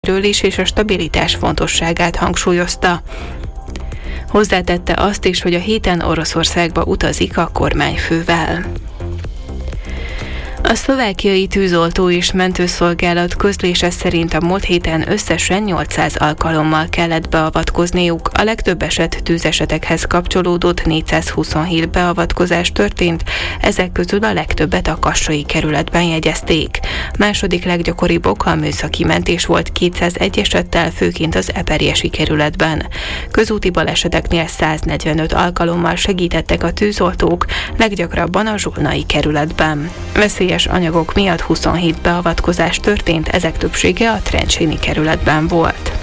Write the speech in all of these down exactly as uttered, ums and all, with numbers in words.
ről is és a stabilitás fontosságát hangsúlyozta. Hozzátette azt is, hogy a héten Oroszországba utazik a kormányfővel. A szlovákiai tűzoltó és mentőszolgálat közlése szerint a múlt héten összesen nyolcszáz alkalommal kellett beavatkozniuk. A legtöbb eset tűzesetekhez kapcsolódott, négyszázhuszonhét beavatkozás történt, ezek közül a legtöbbet a kassai kerületben jegyezték. Második leggyakoribb oka a műszaki mentés volt kétszázegy esettel, főként az eperjesi kerületben. Közúti baleseteknél száznegyvenöt alkalommal segítettek a tűzoltók, leggyakrabban a zsolnai kerületben. Veszélyes anyagok miatt huszonhét beavatkozás történt, ezek többsége a Trencsini kerületben volt.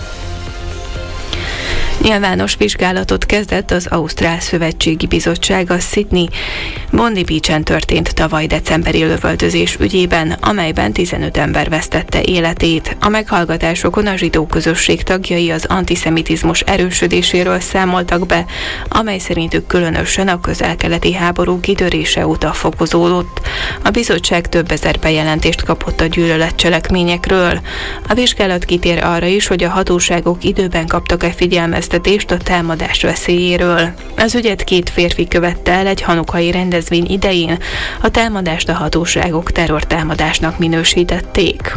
Nyilvános vizsgálatot kezdett az Ausztrál Szövetségi Bizottság a Sydney Bondi Beach-en történt tavaly decemberi lövöldözés ügyében, amelyben tizenöt ember vesztette életét. A meghallgatásokon a zsidó közösség tagjai az antiszemitizmus erősödéséről számoltak be, amely szerintük különösen a közel-keleti háború kitörése óta fokozódott. A bizottság több ezer bejelentést kapott a gyűlöletcselekményekről. A vizsgálat kitér arra is, hogy a hatóságok időben kaptak-e figyelmeztetést a támadás veszélyéről. Az ügyet két férfi követte el egy hanukai rendezvény idején, a támadást a hatóságok terrortámadásnak minősítették.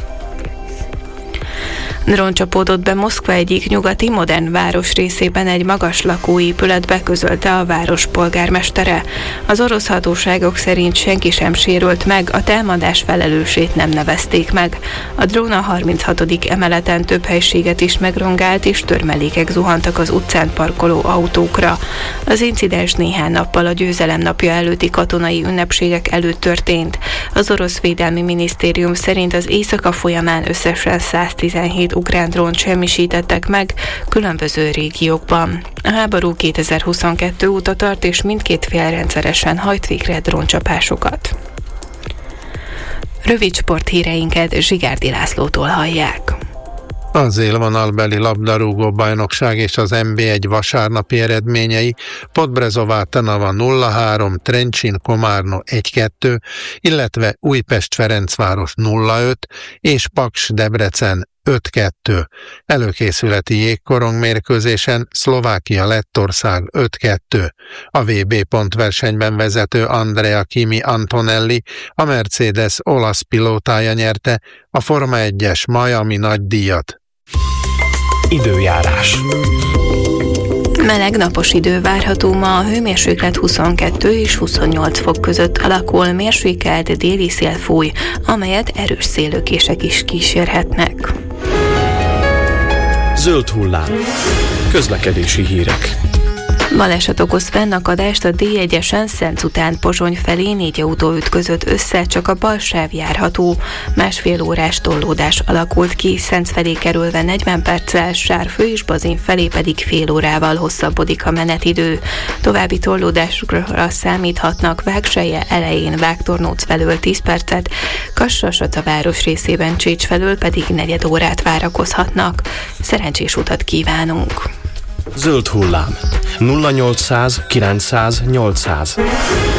Drón csapódott be Moszkva egyik nyugati modern városrészében egy magas lakóépületbe, közölte a város polgármestere. Az orosz hatóságok szerint senki sem sérült meg, a támadás felelősét nem nevezték meg. A drón a harminchatodik emeleten több helységet is megrongált, és törmelékek zuhantak az utcán parkoló autókra. Az incidens néhány nappal a győzelem napja előtti katonai ünnepségek előtt történt. Az orosz védelmi minisztérium szerint az éjszaka folyamán összesen száztizenhét ukrán drónt semmisítettek meg különböző régiókban. A háború kétezer-huszonkettő óta tart, és mindkét fél rendszeresen hajt végre dróncsapásokat. Rövid sporthíreinket Zsigárdi Lászlótól hallják. Az élvonalbeli labdarúgó bajnokság és az en bé egy vasárnapi eredményei: Podbrezová Trnava nulla három, Trencsin Komárno egy kettő, illetve Újpest Ferencváros nulla öt és Paks Debrecen öt kettő. Előkészületi jégkorong mérkőzésen Szlovákia Lettország öt kettő. A vé bé pontversenyben vezető Andrea Kimi Antonelli, a Mercedes olasz pilótája nyerte a Forma egyes Miami nagydíjat. Időjárás. Meleg napos idő várható ma, a hőmérséklet huszonkettő és huszonnyolc fok között alakul, mérsékelt déli szél fúj, amelyet erős széllökések is kísérhetnek. Zöld hullám. Közlekedési hírek. Baleset okoz fennakadást a dé egyesen Szenc után Pozsony felé, négy autó ütközött össze, csak a bal sáv járható. Másfél órás tollódás alakult ki, Szenc felé kerülve negyven perccel, Sárfő és Bazin felé pedig fél órával hosszabbodik a menetidő. További tollódásra számíthatnak Vágselye elején Vágtornóc felől tíz percet, Kassa-Saca város részében Csícs felől pedig negyed órát várakozhatnak. Szerencsés utat kívánunk! Zöld hullám. nulla nyolcszáz kilencszáz nyolcszáz.